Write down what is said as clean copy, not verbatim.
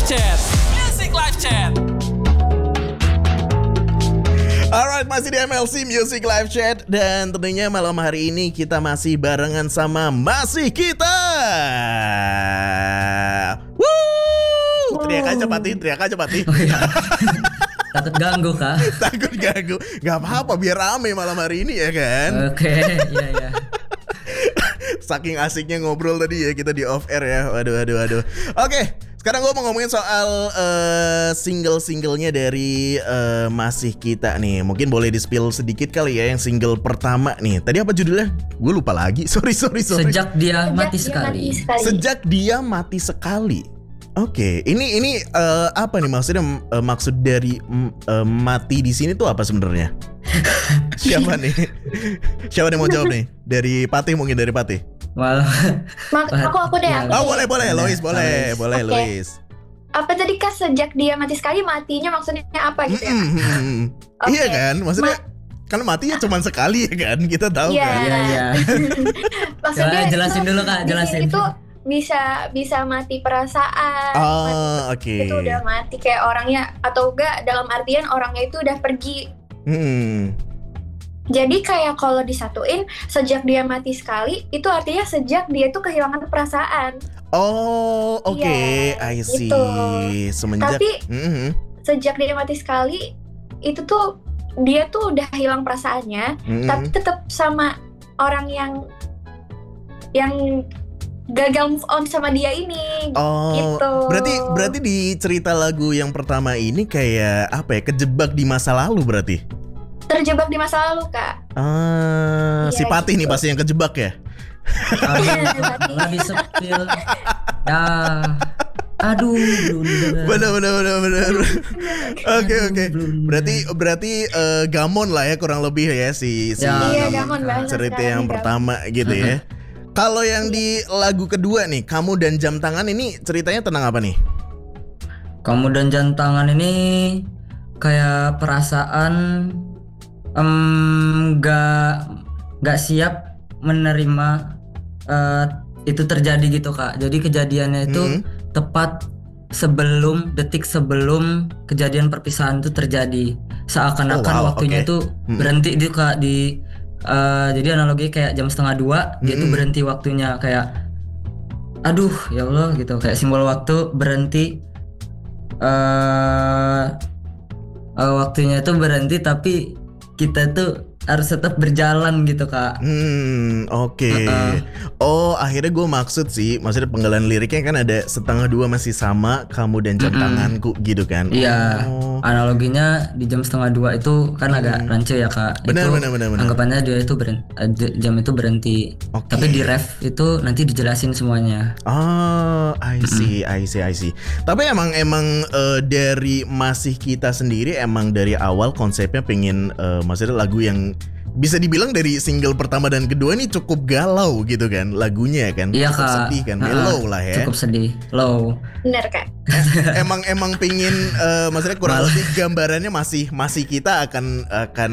Chat. Music Live Chat. Alright, masih di MLC Music Live Chat. Dan tentunya malam hari ini kita masih barengan sama Masih Kita. Woo! Teriak aja Pati. Oh, iya. Takut ganggu kah? Takut ganggu. Gak apa-apa, biar rame malam hari ini ya kan. Oke, iya. Saking asiknya ngobrol tadi ya kita di off air ya. Waduh. Oke, sekarang gue mau ngomongin soal single-singlenya dari Masih Kita nih. Mungkin boleh di-spill sedikit kali ya yang single pertama nih. Tadi apa judulnya? Gue lupa lagi. Sorry. Sejak dia mati sekali. Sejak Dia Mati Sekali. Oke, ini apa nih maksudnya? Maksud dari mati di sini tuh apa sebenarnya? Siapa nih? Siapa yang mau jawab nih? Dari Pati mungkin, dari Pati. Malah. Aku deh. Oh boleh, Lois boleh, Oke. Lois. Apa tadi Kak, sejak dia mati sekali, matinya maksudnya apa gitu ya? Oke. Iya kan, maksudnya kan mati ya cuma sekali ya kan, kita tahu Iya. kan. Iya. Maksudnya Jelasin dulu Kak, jelasin. Itu bisa mati perasaan. Oh, oke. Itu udah mati kayak orangnya, atau enggak dalam artian orangnya itu udah pergi. Jadi kayak kalau disatuin, sejak dia mati sekali, itu artinya sejak dia tuh kehilangan perasaan. Oh, oke, Iya, I see. gitu. Semenjak Tapi sejak dia mati sekali, itu tuh dia tuh udah hilang perasaannya, tapi tetap sama orang yang gagal move on sama dia ini. Oh, gitu. berarti di cerita lagu yang pertama ini kayak apa ya? Kejebak di masa lalu berarti. Terjebak di masa lalu, Kak. Si Iya, Patih nih gitu. pasti yang kejebak ya. Nggak disepil. Ya. Aduh, Bener. Oke. Blunder. Berarti gamon lah ya kurang lebih ya si Ya, Iya, gamon bahasa cerita sekarang yang nih, pertama gitu ya. Kalau yang di lagu kedua nih, Kamu dan Jam Tangan ini ceritanya tentang apa nih? Kamu dan Jam Tangan ini kayak perasaan nggak siap menerima itu terjadi gitu Kak. Jadi kejadiannya itu tepat detik sebelum kejadian perpisahan itu terjadi. Seakan-akan waktunya itu berhenti itu Kak jadi analogi kayak jam 1:30 dia tuh berhenti waktunya, kayak aduh ya Allah gitu, kayak simbol waktu berhenti, waktunya itu berhenti tapi kita tuh harus tetap berjalan gitu Kak. Oke. Oh, akhirnya gue maksud sih, maksudnya penggalan liriknya kan ada 1:30 masih sama kamu dan jam tanganku gitu kan. Iya. Analoginya di jam 1:30 itu kan agak rancu ya Kak. Benar. Anggapannya dia itu jam itu berhenti. Oke. Tapi di ref itu nanti dijelasin semuanya. Oh, I see. Tapi emang dari Masih Kita sendiri emang dari awal konsepnya pengen maksudnya lagu yang bisa dibilang dari single pertama dan kedua ini cukup galau gitu kan lagunya kan. Iya cukup Kak. sedih kan, mellow lah ya. Cukup sedih, low. Bener, Kak. emang pingin maksudnya kurang lebih gambarannya masih kita akan